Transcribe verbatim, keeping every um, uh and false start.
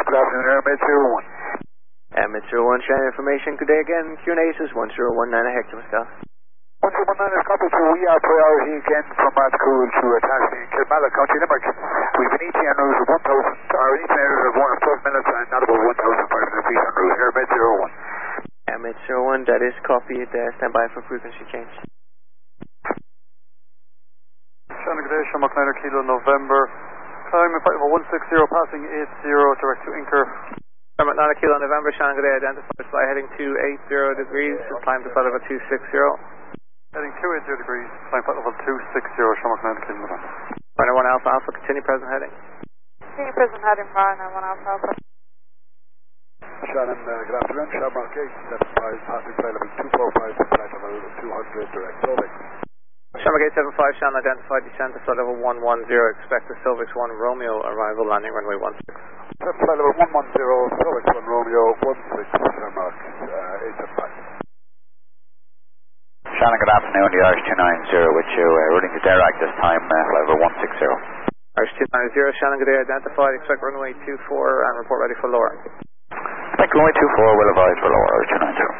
Good afternoon, Air Med zero one. Air Med zero one, sharing information. Good day again. Q N A is one zero one nine Hector, Moscow. one zero one nine is copy to we are priority again from Matscool to a taxi in Kilmallock, County Limerick. We've an E T N route of one thousand, or an E T N route of one of twelve minutes and not about one thousand five hundred feet on route. Air Med zero one. Air Med zero one, that is copied. Uh, stand by for frequency change. Shannon G'day, Shamrock niner Kilo November. Climb in flight level one six zero, passing eight zero, direct to Inker. Shamrock niner Kilo November, Shannon G'day, identified fly heading two eight zero degrees, climb to flight level two six zero. Heading two eight zero degrees, climb flight level two six zero, Shamrock niner Kilo November. Runner one Alpha Alpha, continue present heading. Continue present heading, Runner one Alpha Alpha. Shannon, uh, good afternoon, Shamrock eight seven five, passing flight level two four five, flight level two hundred, direct Solvix. Shamrock eight seven five, Shannon identified descent to flight level one one zero, expect the Solvix one Romeo arrival, landing runway one six. Flight level one one zero, Solvix one Romeo, one six, Shamrock uh, eight seven five. Shannon, good afternoon, the Irish two nine zero with you, uh, running to Derac this time, uh, flight level one six zero. Irish two nine zero, Shannon G'day identified, expect runway two four and report ready for lower. Expect runway two four, will advise for lower, Irish two nine zero.